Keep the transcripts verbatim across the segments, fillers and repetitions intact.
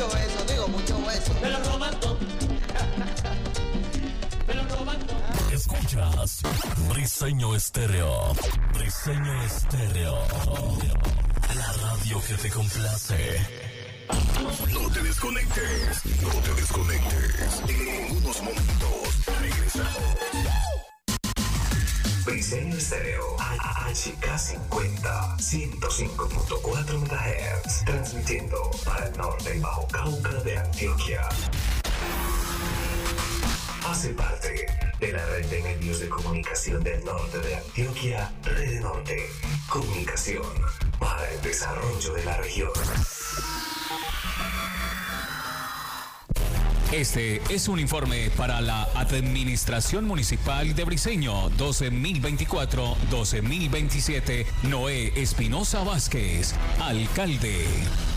mucho eso, digo, mucho hueso. Me lo roban todo. Me lo roban todo. Escuchas Briseño Estéreo. Briseño Estéreo. La radio que te complace. No te desconectes, no te desconectes. En unos momentos regresamos. Briseño Estéreo, H K cincuenta, ciento cinco punto cuatro megahertz, transmitiendo para el norte y Bajo Cauca de Antioquia. Hace parte de la red de medios de comunicación del norte de Antioquia, Red Norte, comunicación para el desarrollo de la región. Este es un informe para la Administración Municipal de Briseño doce mil veinticuatro a doce mil veintisiete. Noé Espinosa Vázquez, alcalde.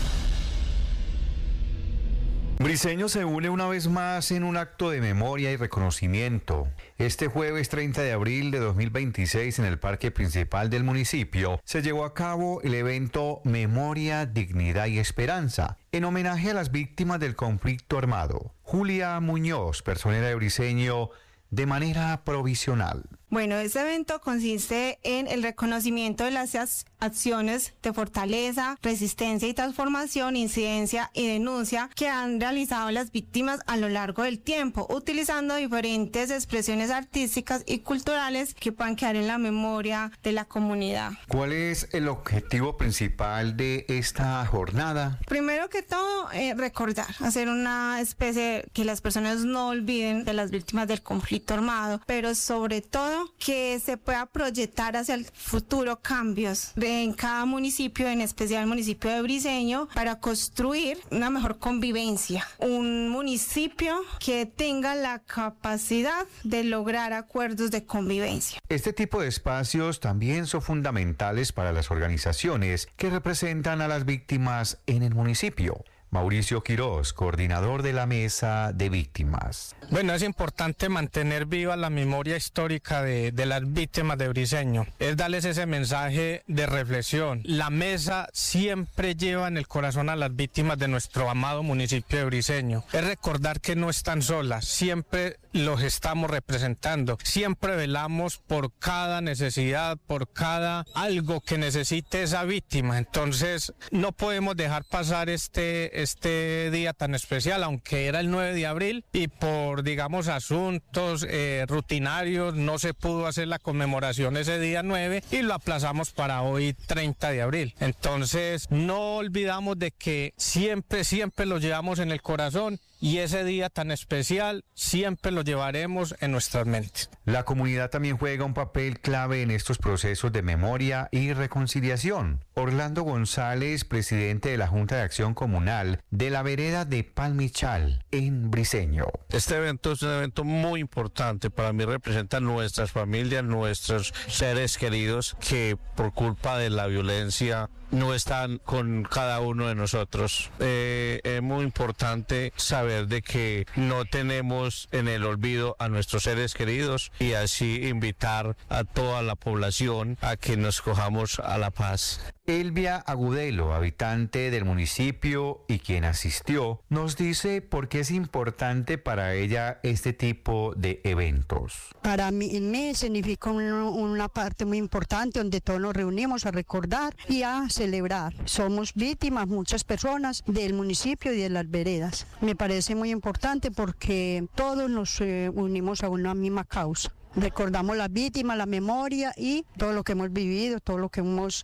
Briseño se une una vez más en un acto de memoria y reconocimiento. Este jueves treinta de abril de dos mil veintiséis en el parque principal del municipio se llevó a cabo el evento Memoria, Dignidad y Esperanza, en homenaje a las víctimas del conflicto armado. Julia Muñoz, personera de Briseño, de manera provisional. Bueno, este evento consiste en el reconocimiento de las acciones de fortaleza, resistencia y transformación, incidencia y denuncia que han realizado las víctimas a lo largo del tiempo, utilizando diferentes expresiones artísticas y culturales que puedan quedar en la memoria de la comunidad. ¿Cuál es el objetivo principal de esta jornada? Primero que todo, eh, recordar, hacer una especie que las personas no olviden de las víctimas del conflicto armado, pero sobre todo que se pueda proyectar hacia el futuro cambios en cada municipio, en especial el municipio de Briseño, para construir una mejor convivencia. Un municipio que tenga la capacidad de lograr acuerdos de convivencia. Este tipo de espacios también son fundamentales para las organizaciones que representan a las víctimas en el municipio. Mauricio Quiroz, coordinador de la Mesa de Víctimas. Bueno, es importante mantener viva la memoria histórica de, de las víctimas de Briseño. Es darles ese mensaje de reflexión. La mesa siempre lleva en el corazón a las víctimas de nuestro amado municipio de Briseño. Es recordar que no están solas, siempre los estamos representando. Siempre velamos por cada necesidad, por cada algo que necesite esa víctima. Entonces, no podemos dejar pasar este este día tan especial, aunque era el nueve de abril y por, digamos, asuntos eh, rutinarios no se pudo hacer la conmemoración ese día nueve y lo aplazamos para hoy treinta de abril. Entonces no olvidamos de que siempre, siempre lo llevamos en el corazón y ese día tan especial siempre lo llevaremos en nuestras mentes. La comunidad también juega un papel clave en estos procesos de memoria y reconciliación. Orlando González, presidente de la Junta de Acción Comunal de la vereda de Palmichal, en Briseño. Este evento es un evento muy importante. Para mí representa nuestras familias, nuestros seres queridos que por culpa de la violencia no están con cada uno de nosotros. Eh, es muy importante saber de que no tenemos en el olvido a nuestros seres queridos y así invitar a toda la población a que nos cojamos a la paz. Elvia Agudelo, habitante del municipio y quien asistió, nos dice por qué es importante para ella este tipo de eventos. Para mí, me significa un, una parte muy importante donde todos nos reunimos a recordar y a celebrar. Somos víctimas, muchas personas del municipio y de las veredas. Me parece muy importante porque todos nos eh, unimos a una misma causa. Recordamos las víctimas, la memoria y todo lo que hemos vivido, todo lo que hemos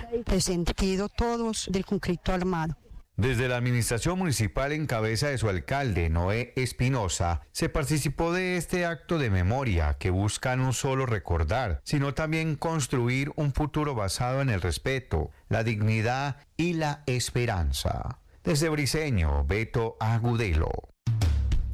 sentido todos del conflicto armado. Desde la administración municipal en cabeza de su alcalde, Noé Espinosa, se participó de este acto de memoria que busca no solo recordar, sino también construir un futuro basado en el respeto, la dignidad y la esperanza. Desde Briseño, Beto Agudelo.